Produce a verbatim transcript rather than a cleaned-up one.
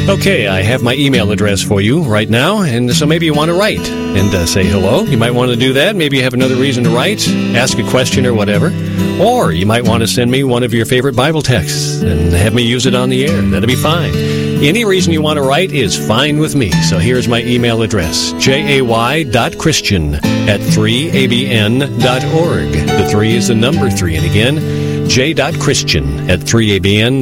Okay, I have my email address for you right now, and so maybe you want to write and uh, say hello. You might want to do that. Maybe you have another reason to write, ask a question or whatever. Or you might want to send me one of your favorite Bible texts and have me use it on the air. That'll be fine. Any reason you want to write is fine with me. So here's my email address, jay dot christian at three a b n dot org. The three is the number three. And again, j dot christian at three a b n